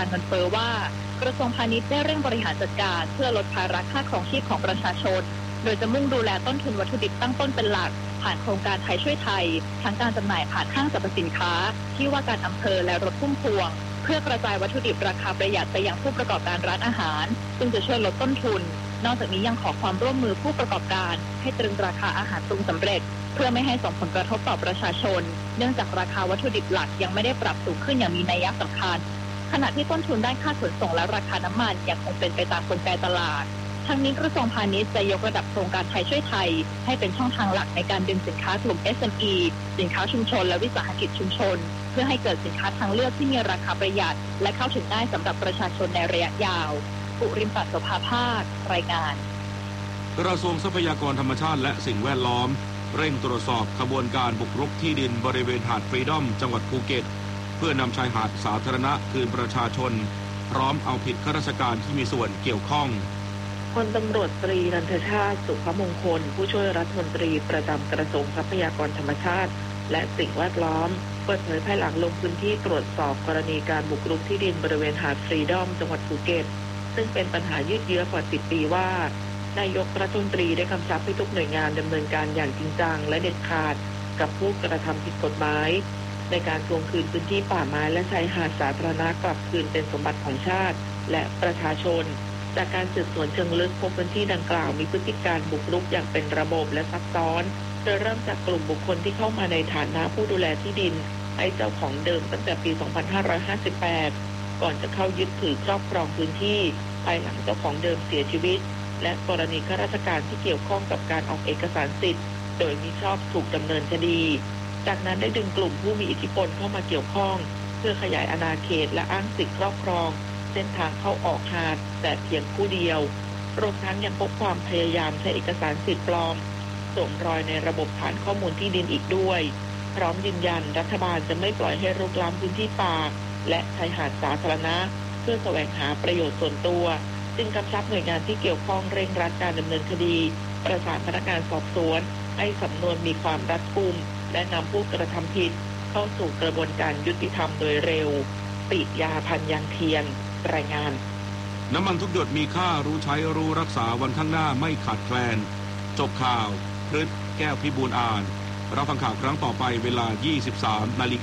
การเงินเฟ้อว่ากระทรวงพาณิชย์ได้เร่งบริหารจัดการเพื่อลดภาระค่าครองชีพของประชาชนโดยจะมุ่งดูแลต้นทุนวัตถุดิบตั้งต้นเป็นหลักผ่านโครงการไทยช่วยไทยทั้งการจำหน่ายผ่านห้างสรรพสินค้าที่ว่าการอำเภอและรถพุ่มพวงเพื่อกระจายวัตถุดิบราคาประหยัดไปยังผู้ประกอบการร้านอาหารซึ่งจะช่วยลดต้นทุนนอกจากนี้ยังขอความร่วมมือผู้ประกอบการให้ตรึงราคาอาหารปรุงสำเร็จเพื่อไม่ให้ส่งผลกระทบต่อประชาชนเนื่องจากราคาวัตถุดิบหลักยังไม่ได้ปรับสูงขึ้นอย่างมีนัยสำคัญขณะที่ต้นทุนด้านค่าขนส่งและราคาน้ำมันยังคงเป็นไปตามกลไกตลาดทั้งนี้กระทรวงพาณิชย์จะยกระดับโครงการไทยช่วยไทยให้เป็นช่องทางหลักในการดึงสินค้ากลุ่ม SME สินค้าชุมชนและวิสาหกิจชุมชนเพื่อให้เกิดสินค้าทางเลือกที่มีราคาประหยัดและเข้าถึงง่ายสำหรับประชาชนในระยะยาวปุริมปัตโสภาภาครายงานกระทรวงทรัพยากรธรรมชาติและสิ่งแวดล้อมเร่งตรวจสอบขบวนการบุกรุกที่ดินบริเวณหาดฟรีดอมจังหวัดภูเก็ตเพื่อนำชายหาดสาธารณะคืนประชาชนพร้อมเอาผิดข้าราชการที่มีส่วนเกี่ยวข้องพลตำรวจตรีนันทชาติสุภมงคลผู้ช่วยรัฐมนตรีประจำกระทรวงทรัพยากรธรรมชาติและสิ่งแวดล้อมเปิดเผยภายหลังลงพื้นที่ตรวจสอบกรณีการบุกรุกที่ดินบริเวณหาดฟรีดอมจังหวัดภูเก็ตซึ่งเป็นปัญหายืดเยื้อกว่า10 ปีว่านายกรัฐมนตรีได้กำชับให้ทุกหน่วยงานดำเนินการอย่างจริงจังและเด็ดขาดกับผู้กระทำผิดกฎหมายในการทวงคืนพื้นที่ป่าไม้และชายหาดสาธารณะกลับคืนเป็นสมบัติของชาติและประชาชนจากการสืบสวนเชิงลึกพบพื้นที่ดังกล่าวมีพฤติการบุกรุกอย่างเป็นระบบและซับซ้อนโดยเริ่มจากกลุ่มบุคคลที่เข้ามาในฐานะผู้ดูแลที่ดินให้เจ้าของเดิมตั้งแต่ปี 2558 ก่อนจะเข้ายึดถือครอบครองพื้นที่ภายหลังเจ้าของเดิมเสียชีวิตและกรณีข้าราชการที่เกี่ยวข้องกับการออกเอกสารสิทธิ์โดยมิชอบถูกดำเนินคดีจากนั้นได้ดึงกลุ่มผู้มีอิทธิพลเข้ามาเกี่ยวข้องเพื่อขยายอาณาเขตและอ้างสิทธิครอบครองเส้นทางเข้าออกหาดแต่เพียงผู้เดียวรวมทั้งยังพบความพยายามใช้เอกสารสิทธิ์ปลอมสวมรอยในระบบฐานข้อมูลที่ดินอีกด้วยพร้อมยืนยันรัฐบาลจะไม่ปล่อยให้รุกล้ำพื้นที่ป่าและชายหาดสาธารณะเพื่อแสวงหาประโยชน์ส่วนตัวจึงกำชับหน่วยงานที่เกี่ยวข้องเร่งรัดการดำเนินคดีประสานพนักงานสอบสวนให้สำนวนมีความรัดกุมและนำผู้กระทำผิดเข้าสู่กระบวนการยุติธรรมโดยเร็วปิยาพันธ์ยังเทียนรายงานน้ำมันทุกหยดมีค่ารู้ใช้รู้รักษาวันข้างหน้าไม่ขาดแคลนจบข่าวพฤษแก้วพิบูลอ่านรับฟังข่าวครั้งต่อไปเวลา 23:00 น.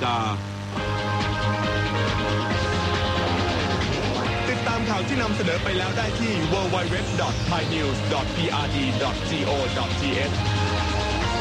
ติดตามข่าวที่นำเสนอไปแล้วได้ที่ www.thainews.prd.co.th